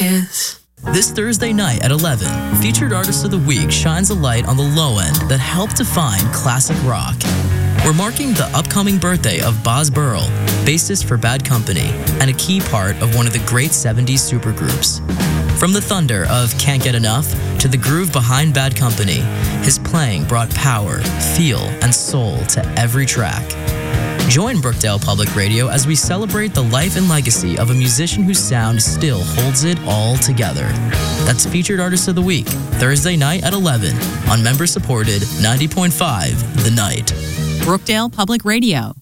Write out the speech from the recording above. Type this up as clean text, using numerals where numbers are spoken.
kiss. This Thursday night at 11, Featured Artist of the Week shines a light on the low end that helped define classic rock. We're marking the upcoming birthday of Boz Burrell, bassist for Bad Company, and a key part of one of the great 70s supergroups. From the thunder of Can't Get Enough to the groove behind Bad Company, his playing brought power, feel, and soul to every track. Join Brookdale Public Radio as we celebrate the life and legacy of a musician whose sound still holds it all together. That's Featured Artist of the Week, Thursday night at 11 on member-supported 90.5 The Night. Brookdale Public Radio.